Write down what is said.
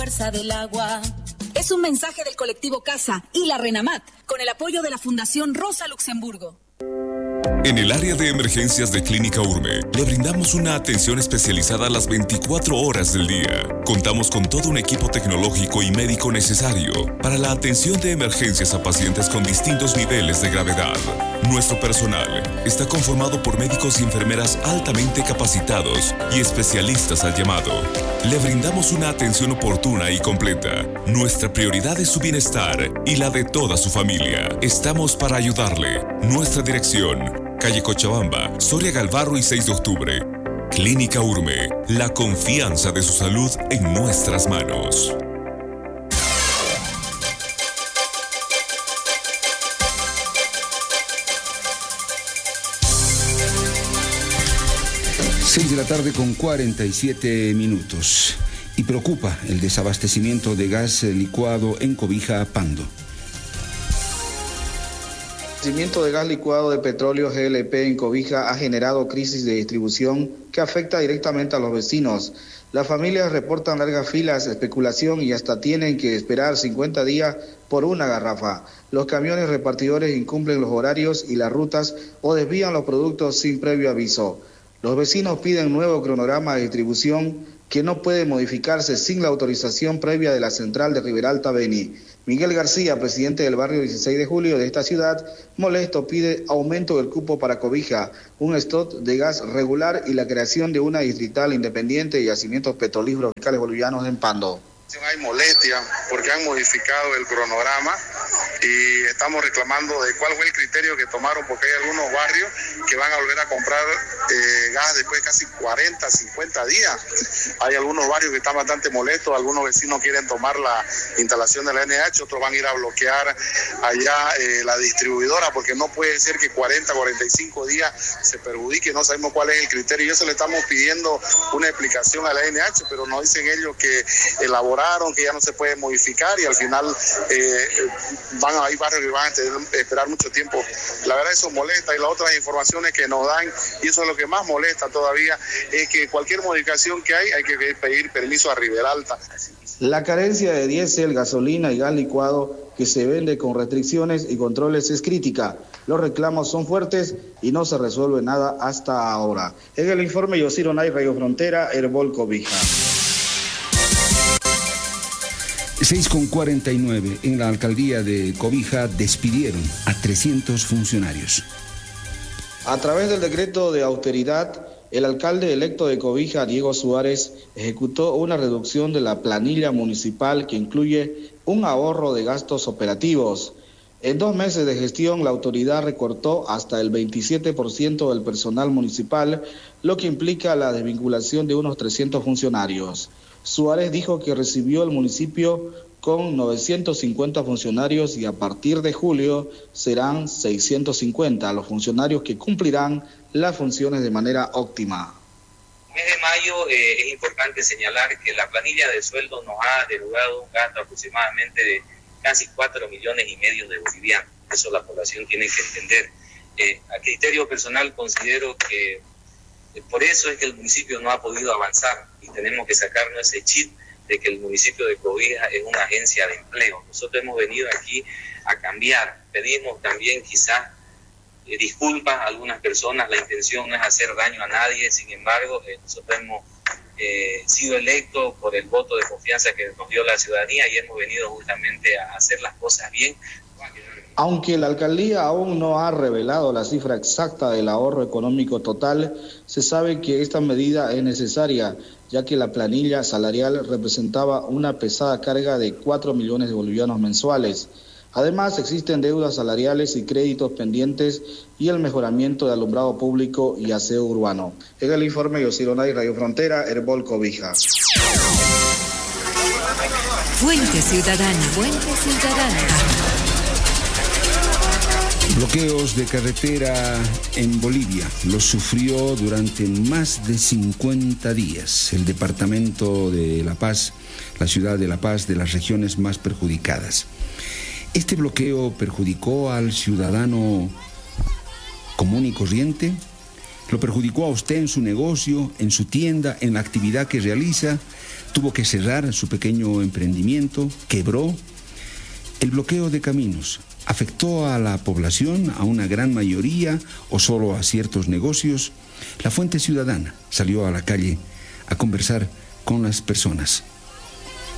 fuerza del agua. Es un mensaje del colectivo Casa y la RENAMAT, con el apoyo de la Fundación Rosa Luxemburgo. En el área de emergencias de Clínica Urme, le brindamos una atención especializada a las 24 horas del día. Contamos con todo un equipo tecnológico y médico necesario para la atención de emergencias a pacientes con distintos niveles de gravedad. Nuestro personal está conformado por médicos y enfermeras altamente capacitados y especialistas al llamado. Le brindamos una atención oportuna y completa. Nuestra prioridad es su bienestar y la de toda su familia. Estamos para ayudarle. Nuestra dirección: calle Cochabamba, Soria Galvarro y 6 de octubre. Clínica Urme, la confianza de su salud en nuestras manos. Seis de la tarde con 47 minutos. Y preocupa el desabastecimiento de gas licuado en Cobija, Pando. El abastecimiento de gas licuado de petróleo GLP en Cobija ha generado crisis de distribución que afecta directamente a los vecinos. Las familias reportan largas filas, especulación y hasta tienen que esperar 50 días por una garrafa. Los camiones repartidores incumplen los horarios y las rutas o desvían los productos sin previo aviso. Los vecinos piden nuevo cronograma de distribución que no puede modificarse sin la autorización previa de la central de Riberalta Beni. Miguel García, presidente del barrio 16 de julio de esta ciudad, molesto pide aumento del cupo para Cobija, un stock de gas regular y la creación de una distrital independiente de yacimientos petrolíferos fiscales bolivianos en Pando. Hay molestia porque han modificado el cronograma y estamos reclamando de cuál fue el criterio que tomaron, porque hay algunos barrios que van a volver a comprar gas después de casi 40, 50 días. Hay algunos barrios que están bastante molestos, algunos vecinos quieren tomar la instalación de la NH, otros van a ir a bloquear allá la distribuidora, porque no puede ser que 40, 45 días se perjudique, no sabemos cuál es el criterio, y eso le estamos pidiendo una explicación a la NH, pero nos dicen ellos que elaboraron, que ya no se puede modificar, y al final hay barrios que van a tener que esperar mucho tiempo. La verdad eso molesta, y las otras informaciones que nos dan, y eso es lo que más molesta todavía, es que cualquier modificación que hay que pedir permiso a Riberalta. La carencia de diésel, gasolina y gas licuado que se vende con restricciones y controles es crítica. Los reclamos son fuertes y no se resuelve nada hasta ahora. En el informe Yosiro Nay, Radio Frontera, Herbol Cobija. 6:49, en la alcaldía de Cobija despidieron a 300 funcionarios. A través del decreto de austeridad, el alcalde electo de Cobija, Diego Suárez, ejecutó una reducción de la planilla municipal que incluye un ahorro de gastos operativos. En 2 meses de gestión, la autoridad recortó hasta el 27% del personal municipal, lo que implica la desvinculación de unos 300 funcionarios. Suárez dijo que recibió el municipio con 950 funcionarios y a partir de julio serán 650 los funcionarios que cumplirán las funciones de manera óptima. En el mes de mayo es importante señalar que la planilla de sueldo nos ha derogado un gasto aproximadamente de casi 4,5 millones de bolivianos. Eso la población tiene que entender. A criterio personal considero que por eso es que el municipio no ha podido avanzar y tenemos que sacarnos ese chip de que el municipio de Cobija es una agencia de empleo. Nosotros hemos venido aquí a cambiar. Pedimos también quizás disculpas a algunas personas. La intención no es hacer daño a nadie. Sin embargo, nosotros hemos sido electos por el voto de confianza que nos dio la ciudadanía y hemos venido justamente a hacer las cosas bien. Aunque la alcaldía aún no ha revelado la cifra exacta del ahorro económico total, se sabe que esta medida es necesaria, ya que la planilla salarial representaba una pesada carga de 4 millones de bolivianos mensuales. Además, existen deudas salariales y créditos pendientes y el mejoramiento de alumbrado público y aseo urbano. En el informe Yosiro Nay, Radio Frontera, Herbol Cobija. Fuente Ciudadana. Fuente Ciudadana. Bloqueos de carretera en Bolivia los sufrió durante más de 50 días el departamento de La Paz, la ciudad de La Paz, de las regiones más perjudicadas. ¿Este bloqueo perjudicó al ciudadano común y corriente? ¿Lo perjudicó a usted en su negocio, en su tienda, en la actividad que realiza? ¿Tuvo que cerrar su pequeño emprendimiento? ¿Quebró? ¿El bloqueo de caminos afectó a la población, a una gran mayoría o solo a ciertos negocios? La Fuente Ciudadana salió a la calle a conversar con las personas.